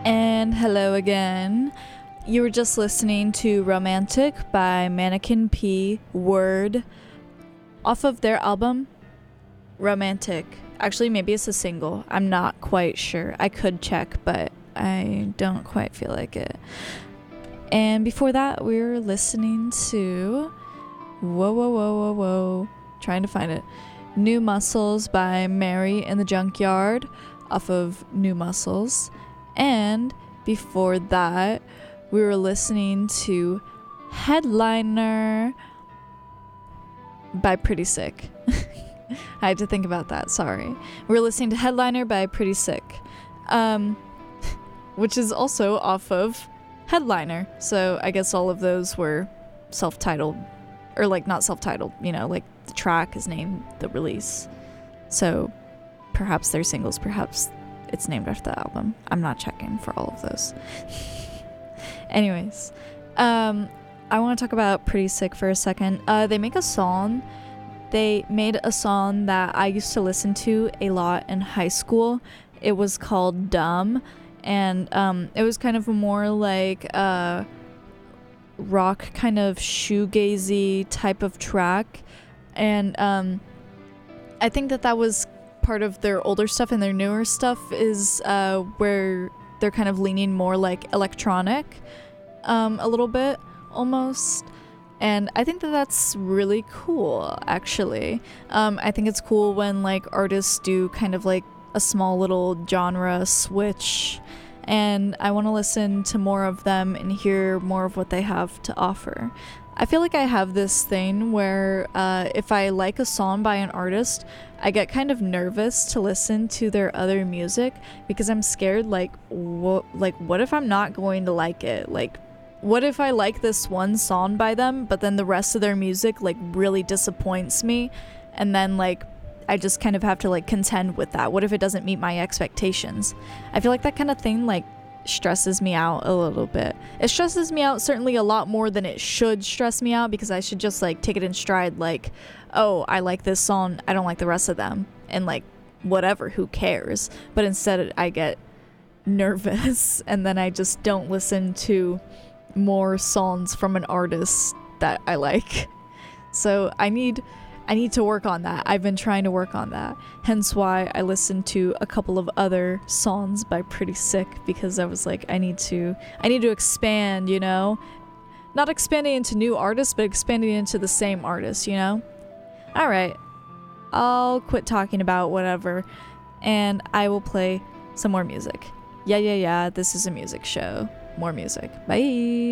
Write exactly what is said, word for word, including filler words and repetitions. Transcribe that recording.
And hello again. You were just listening to Romantic by Mannequin P Word off of their album Romantic. Actually, maybe it's a single. I'm not quite sure. I could check, but I don't quite feel like it. And before that, we were listening to Whoa, whoa, whoa, whoa, whoa. Trying to find it. New Muscles by Mary in the Junkyard off of New Muscles. And before that, we were listening to Headliner by Pretty Sick. I had to think about that, sorry. We were listening to Headliner by Pretty Sick, um, which is also off of Headliner. So I guess all of those were self-titled, or like not self-titled, you know, like the track is named the release. So perhaps they're singles, perhaps it's named after the album. I'm not checking for all of those. Anyways, um, I want to talk about Pretty Sick for a second. Uh, they make a song. They made a song that I used to listen to a lot in high school. It was called Dumb, and um, it was kind of a more like uh, rock kind of shoegazy type of track. And um, I think that that was part of their older stuff, and their newer stuff is uh, where they're kind of leaning more like electronic, um, a little bit almost. And I think that that's really cool, actually. Um, I think it's cool when like artists do kind of like a small little genre switch, and I want to listen to more of them and hear more of what they have to offer. I feel like I have this thing where uh, if I like a song by an artist, I get kind of nervous to listen to their other music because I'm scared, like, what, like, what if I'm not going to like it? Like, what if I like this one song by them, but then the rest of their music, like, really disappoints me? And then, like, I just kind of have to, like, contend with that. What if it doesn't meet my expectations? I feel like that kind of thing, like, stresses me out a little bit. It stresses me out certainly a lot more than it should stress me out, because I should just like take it in stride, like, oh, I like this song, I don't like the rest of them, and like whatever, who cares? But instead I get nervous and then I just don't listen to more songs from an artist that I like. So I need I need to work on that. I've been trying to work on that. Hence why I listened to a couple of other songs by Pretty Sick, because I was like, I need to I need to expand, you know? Not expanding into new artists, but expanding into the same artist, you know? Alright. I'll quit talking about whatever, and I will play some more music. Yeah, yeah, yeah, this is a music show. More music. Bye!